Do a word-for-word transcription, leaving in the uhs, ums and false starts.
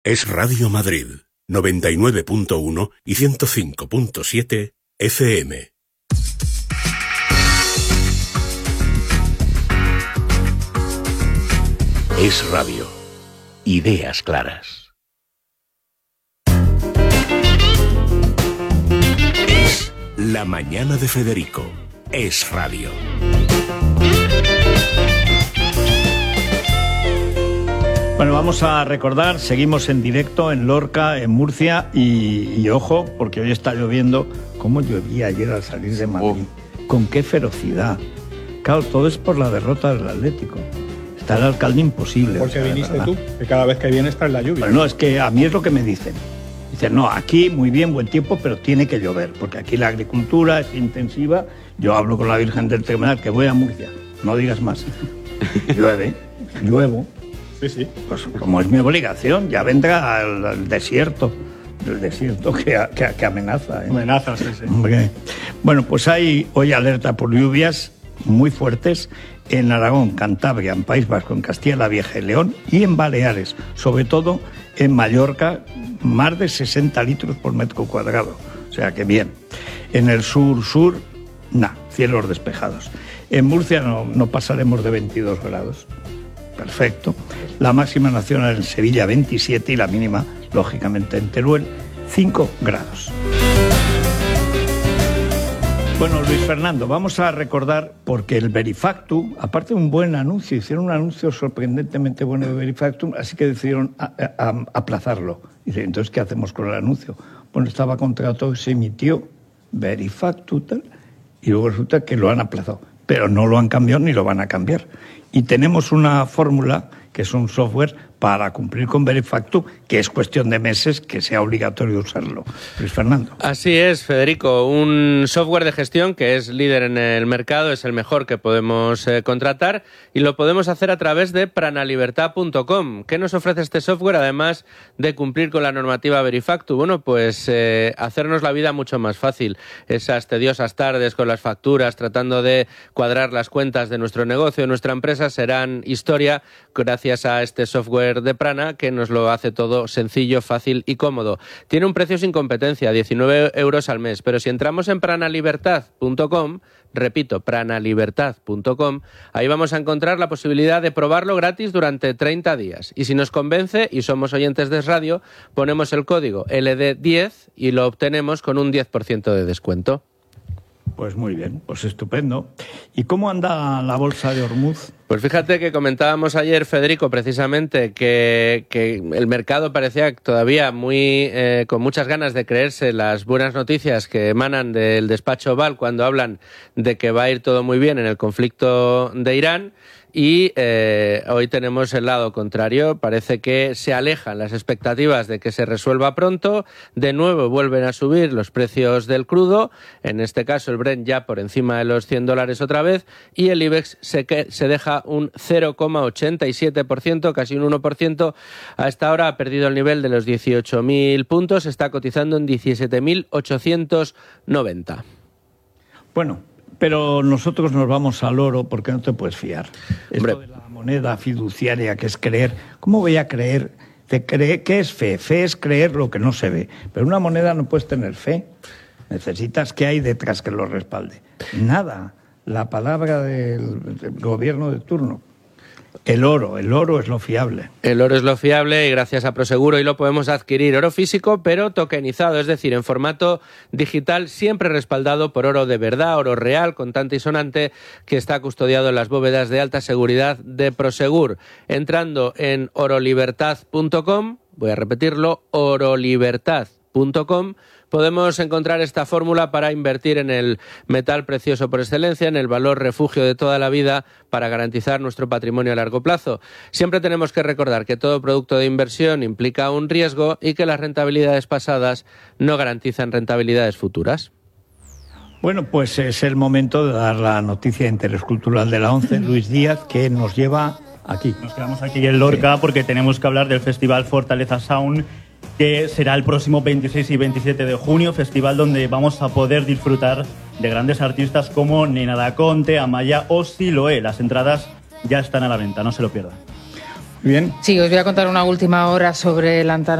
Es Radio Madrid, noventa y nueve punto uno y ciento cinco punto siete F M. Es Radio. Ideas claras. Es La Mañana de Federico. Es Radio. Bueno, vamos a recordar, seguimos en directo en Lorca, en Murcia, y, y ojo, porque hoy está lloviendo. ¿Cómo llovía ayer al salir de Madrid? Oh. ¿Con qué ferocidad? Claro, todo es por la derrota del Atlético. Está el alcalde imposible. Porque o sea, viniste tú, que cada vez que vienes traes la lluvia. Bueno, no, es que a mí es lo que me dicen. Dicen, no, aquí muy bien, buen tiempo, pero tiene que llover, porque aquí la agricultura es intensiva. Yo hablo con la Virgen del Terminal, que voy a Murcia, no digas más. Llueve, lluevo. Sí, sí. Pues como es mi obligación, ya vendrá el, el desierto, el desierto que, que, que amenaza. ¿eh? Amenaza, sí, sí. Hombre. Bueno, pues hay hoy alerta por lluvias muy fuertes en Aragón, Cantabria, en País Vasco, en Castilla-La Vieja y León y en Baleares, sobre todo en Mallorca, más de sesenta litros por metro cuadrado. O sea que bien. En el sur-sur, nada, cielos despejados. En Murcia no, no pasaremos de veintidós grados. Perfecto. La máxima nacional en Sevilla veintisiete y la mínima, lógicamente, en Teruel cinco grados. Bueno, Luis Fernando, vamos a recordar, porque el Verifactu, aparte de un buen anuncio, hicieron un anuncio sorprendentemente bueno de Verifactu, así que decidieron a, a, a aplazarlo. Y dice, entonces, ¿qué hacemos con el anuncio? Bueno, estaba contratado, se emitió Verifactu, tal, y luego resulta que lo han aplazado. Pero no lo han cambiado ni lo van a cambiar. Y tenemos una fórmula, que es un software para cumplir con Verifactu, que es cuestión de meses que sea obligatorio usarlo. Luis Fernando. Así es, Federico. Un software de gestión que es líder en el mercado, es el mejor que podemos eh, contratar y lo podemos hacer a través de pranalibertad punto com. ¿Qué nos ofrece este software además de cumplir con la normativa Verifactu? Bueno, pues eh, hacernos la vida mucho más fácil. Esas tediosas tardes con las facturas, tratando de cuadrar las cuentas de nuestro negocio, de nuestra empresa, serán historia gracias a este software de Prana, que nos lo hace todo sencillo, fácil y cómodo. Tiene un precio sin competencia, diecinueve euros al mes, pero si entramos en pranalibertad punto com, repito, pranalibertad punto com, ahí vamos a encontrar la posibilidad de probarlo gratis durante treinta días. Y si nos convence y somos oyentes de Radio, ponemos el código L D diez y lo obtenemos con un diez por ciento de descuento. Pues muy bien, pues estupendo. ¿Y cómo anda la bolsa de Ormuz? Pues fíjate que comentábamos ayer, Federico, precisamente que, que el mercado parecía todavía muy eh, con muchas ganas de creerse las buenas noticias que emanan del despacho Oval cuando hablan de que va a ir todo muy bien en el conflicto de Irán. Y eh, hoy tenemos el lado contrario. Parece que se alejan las expectativas de que se resuelva pronto. De nuevo vuelven a subir los precios del crudo. En este caso el Brent ya por encima de los cien dólares otra vez. Y el IBEX se, que, se deja un cero coma ochenta y siete por ciento, casi un uno por ciento. A esta hora ha perdido el nivel de los dieciocho mil puntos. Está cotizando en diecisiete mil ochocientos noventa. Bueno, pero nosotros nos vamos al oro porque no te puedes fiar. Esto de la moneda fiduciaria, que es creer. ¿Cómo voy a creer? ¿Te cree? ¿Qué es fe? Fe es creer lo que no se ve. Pero una moneda no puedes tener fe. Necesitas que hay detrás que lo respalde. Nada. La palabra del, del gobierno de turno. El oro, el oro es lo fiable. El oro es lo fiable y gracias a Proseguro hoy lo podemos adquirir. Oro físico, pero tokenizado, es decir, en formato digital, siempre respaldado por oro de verdad, oro real, contante y sonante, que está custodiado en las bóvedas de alta seguridad de Prosegur. Entrando en orolibertad punto com, voy a repetirlo, orolibertad punto com, podemos encontrar esta fórmula para invertir en el metal precioso por excelencia, en el valor refugio de toda la vida, para garantizar nuestro patrimonio a largo plazo. Siempre tenemos que recordar que todo producto de inversión implica un riesgo y que las rentabilidades pasadas no garantizan rentabilidades futuras. Bueno, pues es el momento de dar la noticia de interés cultural de la ONCE, Luis Díaz, que nos lleva aquí. Nos quedamos aquí en Lorca porque tenemos que hablar del Festival Fortaleza Sound, que será el próximo veintiséis y veintisiete de junio, festival donde vamos a poder disfrutar de grandes artistas como Nena Da Conte, Amaya o Siloé. Las entradas ya están a la venta, no se lo pierdan. Bien. Sí, os voy a contar una última hora sobre la